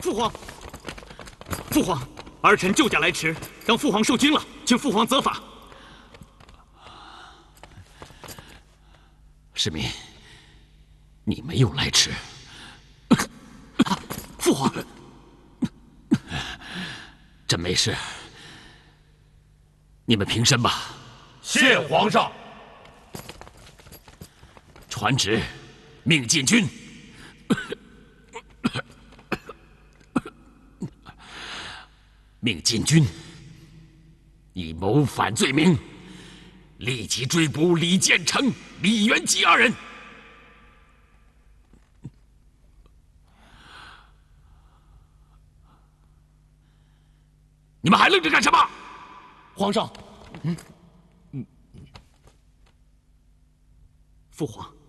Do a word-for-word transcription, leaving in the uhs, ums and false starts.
父皇，父皇，儿臣救驾来迟，让父皇受惊了，请父皇责罚。 世民，你没有来迟。 啊，父皇， 朕没事，你们平身吧。 谢皇上。 传旨，命禁军。 命禁军以谋反罪名，立即追捕李建成、李元吉二人。你们还愣着干什么？ 皇上，嗯嗯，父皇。